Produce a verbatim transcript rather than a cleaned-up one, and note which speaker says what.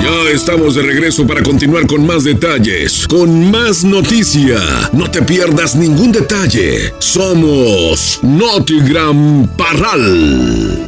Speaker 1: Ya estamos de regreso para continuar con más detalles, con más noticia. No te pierdas ningún detalle. Somos Notigram Parral.